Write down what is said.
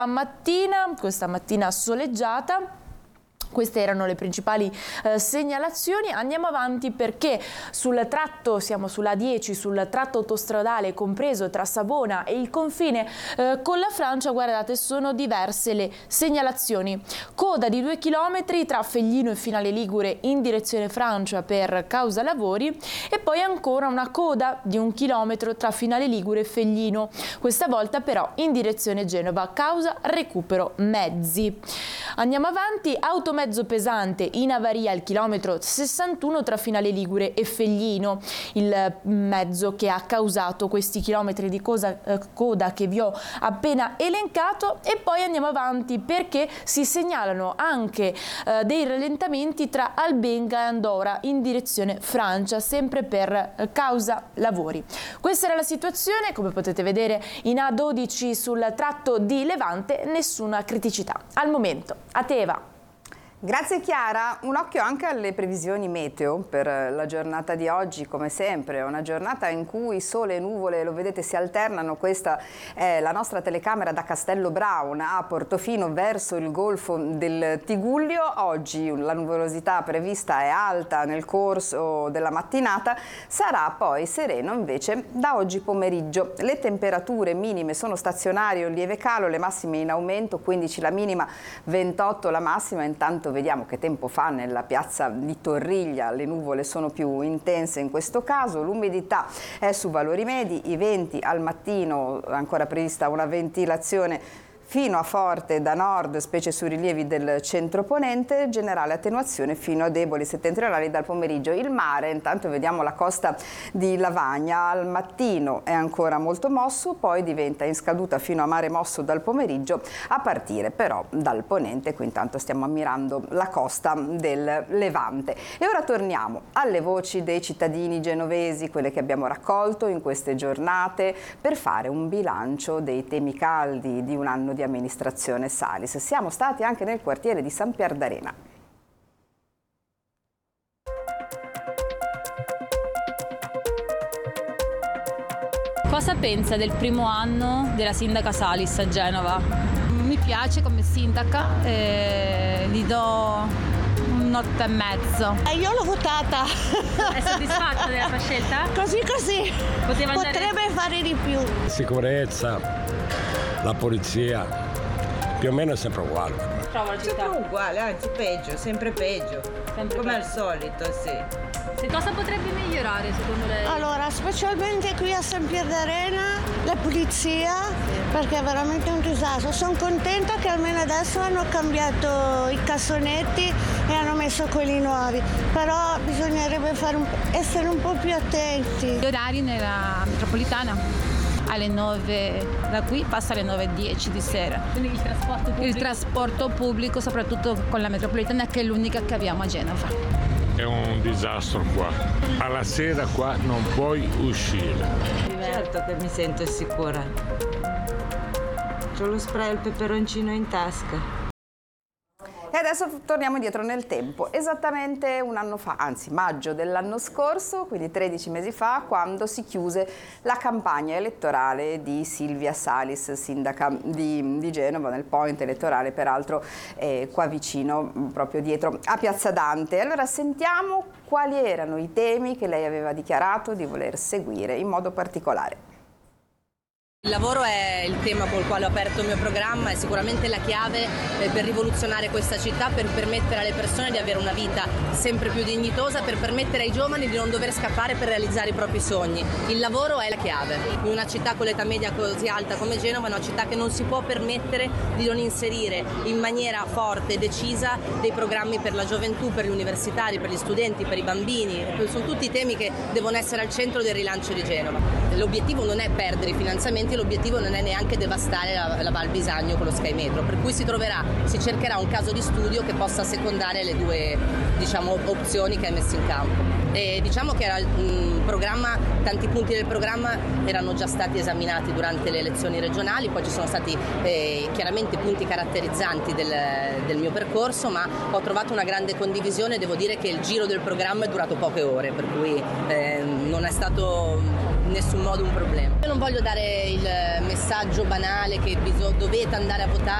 Mattina, questa mattina soleggiata. Queste erano le principali segnalazioni. Andiamo avanti perché sul tratto, siamo sulla A10, sul tratto autostradale compreso tra Savona e il confine con la Francia, guardate, sono diverse le segnalazioni. Coda di 2 km tra Feglino e Finale Ligure in direzione Francia per causa lavori e poi ancora una coda di 1 chilometro tra Finale Ligure e Feglino, questa volta però in direzione Genova, causa recupero mezzi. Andiamo avanti, automezzo pesante in avaria al chilometro 61 tra Finale Ligure e Feglino, il mezzo che ha causato questi chilometri di coda che vi ho appena elencato. E poi andiamo avanti perché si segnalano anche dei rallentamenti tra Albenga e Andora in direzione Francia, sempre per causa lavori. Questa era la situazione, come potete vedere in A12 sul tratto di Levante, nessuna criticità al momento. A te Eva. Grazie Chiara, un occhio anche alle previsioni meteo per la giornata di oggi. Come sempre è una giornata in cui sole e nuvole, lo vedete, si alternano. Questa è la nostra telecamera da Castello Brown a Portofino verso il golfo del Tigullio. Oggi la nuvolosità prevista è alta nel corso della mattinata, sarà poi sereno invece da oggi pomeriggio. Le temperature minime sono stazionarie o in lieve calo, le massime in aumento, 15 la minima, 28 la massima. Intanto vediamo che tempo fa nella piazza di Torriglia, le nuvole sono più intense in questo caso, l'umidità è su valori medi, i venti al mattino, ancora prevista una ventilazione fino a forte da nord, specie sui rilievi del centro-ponente, generale attenuazione fino a deboli settentrionali dal pomeriggio. Il mare, intanto vediamo la costa di Lavagna, al mattino è ancora molto mosso, poi diventa in scaduta fino a mare mosso dal pomeriggio, a partire però dal ponente. Qui intanto stiamo ammirando la costa del Levante. E ora torniamo alle voci dei cittadini genovesi, quelle che abbiamo raccolto in queste giornate, per fare un bilancio dei temi caldi di un anno di amministrazione Salis. Siamo stati anche nel quartiere di San Pier d'Arena. Cosa pensa del primo anno della sindaca Salis a Genova? Mi piace come sindaca, gli do un 8,5. Io l'ho votata. È soddisfatta della sua scelta? Così. Potrebbe fare di più. Sicurezza, la polizia, più o meno è sempre uguale. Sempre uguale, anzi peggio, sempre peggio. Come al solito, sì. Se cosa potrebbe migliorare secondo lei? Allora, specialmente qui a San Pier d'Arena, la pulizia, perché è veramente un disastro. Sono contenta che almeno adesso hanno cambiato i cassonetti e hanno messo quelli nuovi, però bisognerebbe essere un po' più attenti. Gli orari nella metropolitana? Alle 9 da qui passa alle 9:10 di sera. Quindi il trasporto pubblico? Il trasporto pubblico, soprattutto con la metropolitana, che è l'unica che abbiamo a Genova. È un disastro qua. Alla sera qua non puoi uscire. Certo che mi sento sicura. C'ho lo spray e il peperoncino in tasca. E adesso torniamo indietro nel tempo, esattamente un anno fa, anzi maggio dell'anno scorso, quindi 13 mesi fa, quando si chiuse la campagna elettorale di Silvia Salis, sindaca di Genova, nel point elettorale peraltro qua vicino, proprio dietro a Piazza Dante. Allora sentiamo quali erano i temi che lei aveva dichiarato di voler seguire in modo particolare. Il lavoro è il tema col quale ho aperto il mio programma, è sicuramente la chiave per rivoluzionare questa città, per permettere alle persone di avere una vita sempre più dignitosa, per permettere ai giovani di non dover scappare per realizzare i propri sogni. Il lavoro è la chiave. In una città con l'età media così alta come Genova, è una città che non si può permettere di non inserire in maniera forte e decisa dei programmi per la gioventù, per gli universitari, per gli studenti, per i bambini. Sono tutti temi che devono essere al centro del rilancio di Genova. L'obiettivo non è perdere i finanziamenti, l'obiettivo non è neanche devastare la Val Bisagno con lo Sky Metro, per cui si cercherà un caso di studio che possa assecondare le due, diciamo, opzioni che hai messo in campo. E diciamo che era un programma, tanti punti del programma erano già stati esaminati durante le elezioni regionali, poi ci sono stati chiaramente punti caratterizzanti del mio percorso, ma ho trovato una grande condivisione. Devo dire che il giro del programma è durato poche ore, per cui non è stato in nessun modo un problema. Io non voglio dare il messaggio banale che dovete andare a votare